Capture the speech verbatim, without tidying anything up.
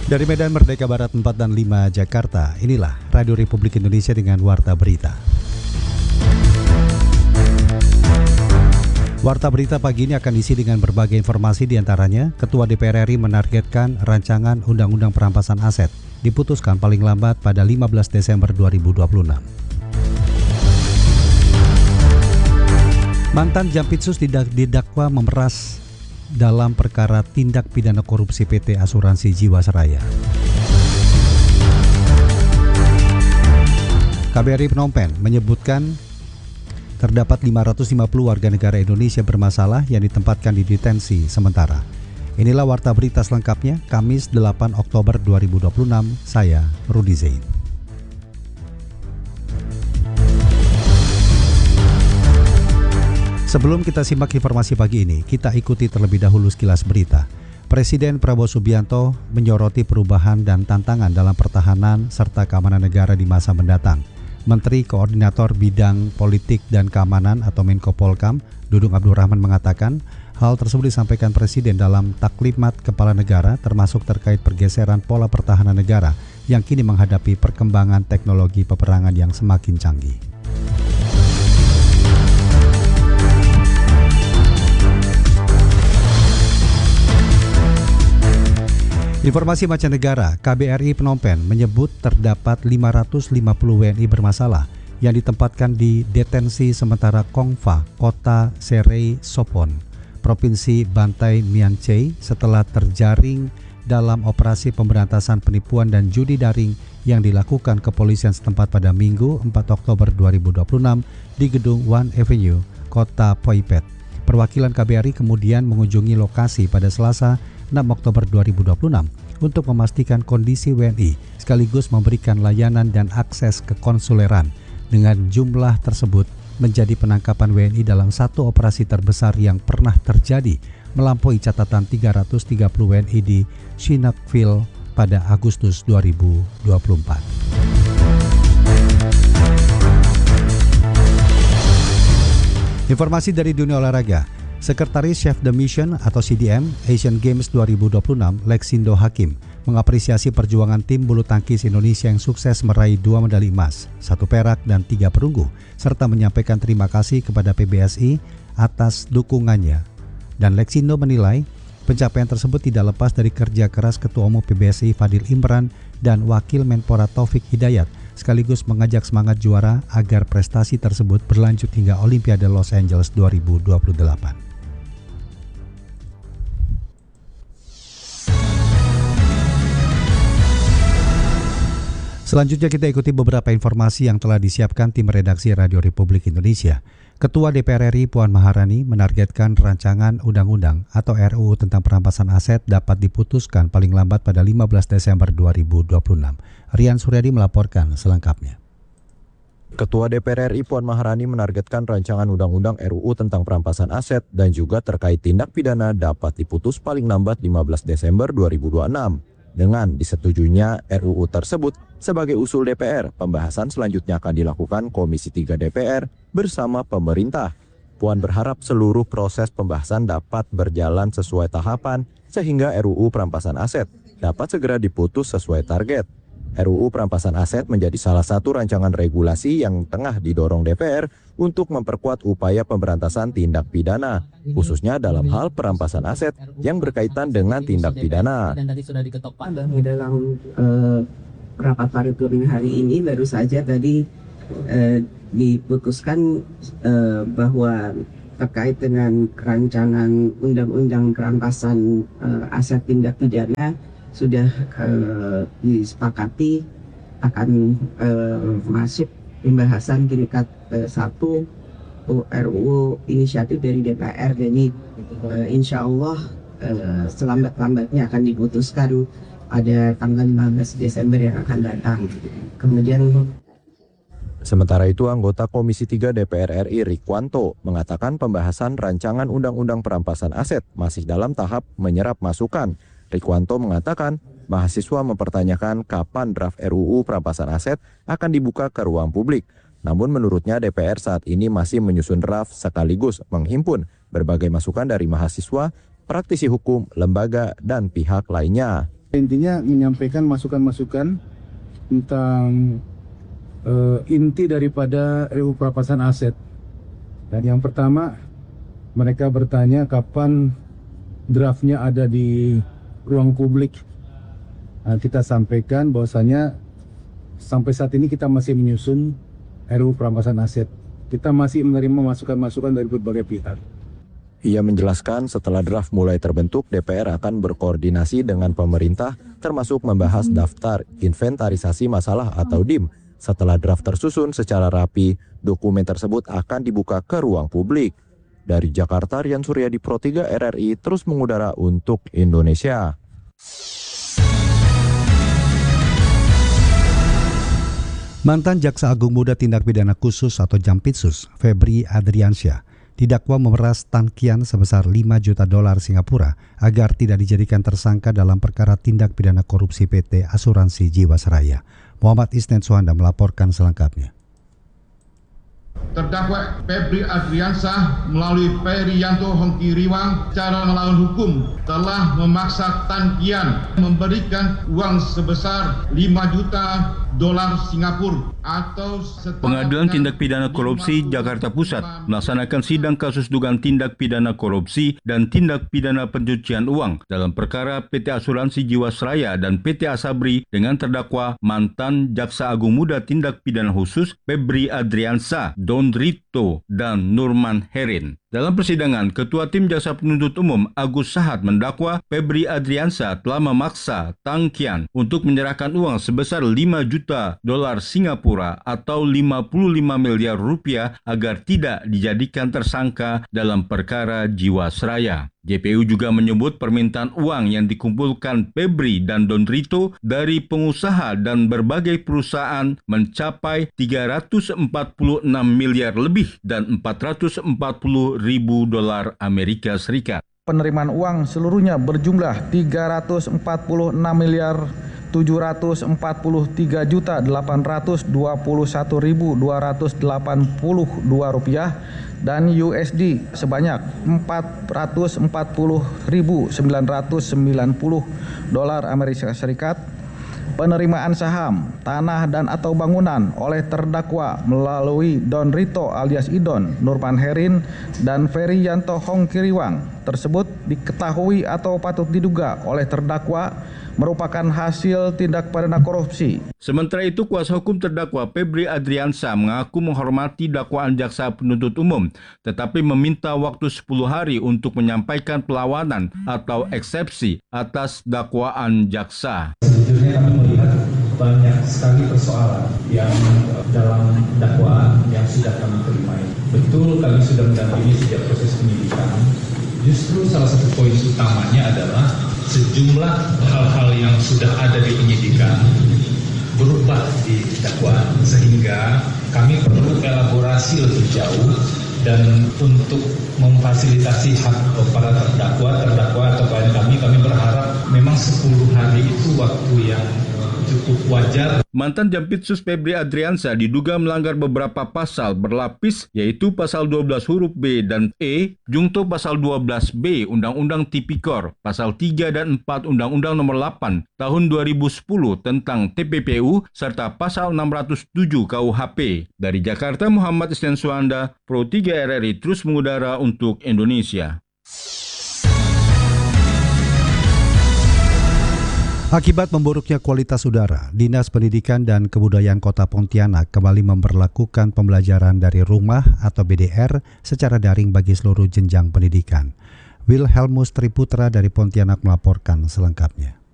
Dari Medan Merdeka Barat empat dan lima Jakarta, inilah Radio Republik Indonesia dengan Warta Berita. Warta Berita pagi ini akan diisi dengan berbagai informasi, diantaranya Ketua D P R R I menargetkan rancangan Undang-Undang Perampasan Aset diputuskan paling lambat pada lima belas Desember dua ribu dua puluh enam. Mantan Jampitsus didak- didakwa memeras dalam perkara tindak pidana korupsi P T Asuransi Jiwasraya. K B R I Phnom Penh menyebutkan terdapat lima ratus lima puluh warga negara Indonesia bermasalah yang ditempatkan di detensi sementara. Inilah Warta Berita selengkapnya, Kamis delapan Oktober dua ribu dua puluh enam, saya Rudi Zain. Sebelum kita simak informasi pagi ini, kita ikuti terlebih dahulu sekilas berita. Presiden Prabowo Subianto menyoroti perubahan dan tantangan dalam pertahanan serta keamanan negara di masa mendatang. Menteri Koordinator Bidang Politik dan Keamanan atau Menko Polkam, Dudung Abdul Rahman mengatakan, hal tersebut disampaikan Presiden dalam taklimat kepala negara termasuk terkait pergeseran pola pertahanan negara yang kini menghadapi perkembangan teknologi peperangan yang semakin canggih. Informasi mancanegara, K B R I Phnom Penh menyebut terdapat lima ratus lima puluh W N I bermasalah yang ditempatkan di detensi sementara Kong Pha, kota Serey Sopon, Provinsi Bantai Mian Chey setelah terjaring dalam operasi pemberantasan penipuan dan judi daring yang dilakukan kepolisian setempat pada Minggu empat Oktober dua ribu dua puluh enam di gedung One Avenue, kota Phoi Phet. Perwakilan K B R I kemudian mengunjungi lokasi pada Selasa enam Oktober dua ribu dua puluh enam untuk memastikan kondisi W N I sekaligus memberikan layanan dan akses ke konsuleran. Dengan jumlah tersebut menjadi penangkapan W N I dalam satu operasi terbesar yang pernah terjadi, melampaui catatan tiga ratus tiga puluh W N I di Sihanoukville pada Agustus dua ribu dua puluh empat. Informasi dari dunia olahraga. Sekretaris Chef de Mission atau C D M Asian Games dua ribu dua puluh enam, Lexindo Hakim, mengapresiasi perjuangan tim bulu tangkis Indonesia yang sukses meraih dua medali emas, satu perak dan tiga perunggu, serta menyampaikan terima kasih kepada P B S I atas dukungannya. Dan Lexindo menilai pencapaian tersebut tidak lepas dari kerja keras Ketua Umum P B S I Fadil Imran dan Wakil Menpora Taufik Hidayat, sekaligus mengajak semangat juara agar prestasi tersebut berlanjut hingga Olimpiade Los Angeles dua ribu dua puluh delapan. Selanjutnya kita ikuti beberapa informasi yang telah disiapkan tim redaksi Radio Republik Indonesia. Ketua D P R R I Puan Maharani menargetkan rancangan undang-undang atau R U U tentang perampasan aset dapat diputuskan paling lambat pada lima belas Desember dua ribu dua puluh enam. Rian Suryadi melaporkan selengkapnya. Ketua D P R R I Puan Maharani menargetkan rancangan undang-undang R U U tentang perampasan aset dan juga terkait tindak pidana dapat diputus paling lambat lima belas Desember dua ribu dua puluh enam. Dengan disetujuinya R U U tersebut sebagai usul D P R, pembahasan selanjutnya akan dilakukan Komisi tiga D P R bersama pemerintah. Puan berharap seluruh proses pembahasan dapat berjalan sesuai tahapan sehingga R U U perampasan aset dapat segera diputus sesuai target. R U U perampasan aset menjadi salah satu rancangan regulasi yang tengah didorong D P R untuk memperkuat upaya pemberantasan tindak pidana, khususnya dalam hal perampasan aset yang berkaitan dengan tindak pidana. Dan tadi sudah diketok Pak bahwa dalam uh, rapat paripurna hari ini baru saja tadi uh, diputuskan uh, bahwa terkait dengan rancangan undang-undang perampasan uh, aset tindak pidana sudah uh, disepakati akan uh, masuk pembahasan tingkat uh, satu R U U inisiatif dari D P R. Jadi uh, insya Allah uh, selambat-lambatnya akan diputuskan pada tanggal lima belas Desember yang akan datang. Kemudian Sementara itu, anggota Komisi tiga D P R R I Rikwanto mengatakan pembahasan rancangan undang-undang perampasan aset masih dalam tahap menyerap masukan. Rikwanto mengatakan mahasiswa mempertanyakan kapan draft R U U perampasan aset akan dibuka ke ruang publik. Namun menurutnya D P R saat ini masih menyusun draft sekaligus menghimpun berbagai masukan dari mahasiswa, praktisi hukum, lembaga, dan pihak lainnya. Intinya menyampaikan masukan-masukan tentang uh, inti daripada R U perampasan aset. Dan yang pertama, mereka bertanya kapan draftnya ada di ruang publik. Nah, kita sampaikan bahwasanya sampai saat ini kita masih menyusun R U perampasan aset. Kita masih menerima masukan-masukan dari berbagai pihak. Ia menjelaskan setelah draft mulai terbentuk, D P R akan berkoordinasi dengan pemerintah termasuk membahas daftar inventarisasi masalah atau D I M. Setelah draft tersusun secara rapi, dokumen tersebut akan dibuka ke ruang publik. Dari Jakarta, Rian Suryadi, Pro tiga R R I terus mengudara untuk Indonesia. Mantan Jaksa Agung Muda Tindak Pidana Khusus atau Jampitsus, Febri Adriansyah, didakwa memeras tangkian sebesar lima juta dolar Singapura agar tidak dijadikan tersangka dalam perkara tindak pidana korupsi P T Asuransi Jiwasraya. Muhammad Isnen Suhanda melaporkan selengkapnya. Terdakwa Febri Adriansyah melalui Perianto Hongkiriwang secara melawan hukum telah memaksa Tan-Kian memberikan uang sebesar lima juta dolar Singapura atau Pengadilan Tindak Pidana Korupsi Jakarta Pusat melaksanakan sidang kasus dugaan tindak pidana korupsi dan tindak pidana pencucian uang dalam perkara P T Asuransi Jiwasraya dan P T Asabri dengan terdakwa mantan Jaksa Agung Muda Tindak Pidana Khusus Febri Adriansyah, Don Rito, dan Nurman Herin. Dalam persidangan, Ketua Tim Jaksa Penuntut Umum Agus Sahat mendakwa Febri Adriansyah telah memaksa Tan-Kian untuk menyerahkan uang sebesar lima juta dolar Singapura atau lima puluh lima miliar rupiah agar tidak dijadikan tersangka dalam perkara Jiwasraya. J P U juga menyebut permintaan uang yang dikumpulkan Febri dan Don Rito dari pengusaha dan berbagai perusahaan mencapai tiga ratus empat puluh enam miliar lebih dan empat ratus empat puluh ribu dolar Amerika Serikat. Penerimaan uang seluruhnya berjumlah tiga ratus empat puluh enam miliar tujuh ratus empat puluh tiga juta delapan ratus dua puluh satu ribu dua ratus delapan puluh dua rupiah dan U S D sebanyak empat ratus empat puluh ribu sembilan ratus sembilan puluh dolar Amerika Serikat. Penerimaan saham, tanah dan atau bangunan oleh terdakwa melalui Don Rito alias Idon, Nurman Herin, dan Perianto Hongkiriwang tersebut diketahui atau patut diduga oleh terdakwa merupakan hasil tindak pidana korupsi. Sementara itu, kuasa hukum terdakwa Febri Adriansyah mengaku menghormati dakwaan jaksa penuntut umum, tetapi meminta waktu sepuluh hari untuk menyampaikan perlawanan atau eksepsi atas dakwaan jaksa. Sejujurnya kami melihat banyak sekali persoalan yang dalam dakwaan yang sudah kami terima. Betul, kami sudah mendampingi sejak proses penyidikan. Justru salah satu poin utamanya adalah sejumlah hal-hal yang sudah ada di penyidikan berubah di dakwaan, sehingga kami perlu elaborasi lebih jauh dan untuk memfasilitasi hak para terdakwa, terdakwa atau klien kami, kami berharap memang sepuluh hari itu waktu yang cukup wajar. Mantan Jampitsus Febri Adriansyah diduga melanggar beberapa pasal berlapis, yaitu pasal dua belas huruf B dan E, jungto pasal dua belas B Undang-Undang Tipikor, pasal tiga dan empat Undang-Undang Nomor delapan Tahun dua ribu sepuluh tentang T P P U, serta pasal enam ratus tujuh K U H P. Dari Jakarta, Muhammad Isnen Suhanda, Pro tiga R R I terus mengudara untuk Indonesia. Akibat memburuknya kualitas udara, Dinas Pendidikan dan Kebudayaan Kota Pontianak kembali memberlakukan pembelajaran dari rumah atau B D R secara daring bagi seluruh jenjang pendidikan. Wilhelmus Triputra dari Pontianak melaporkan selengkapnya.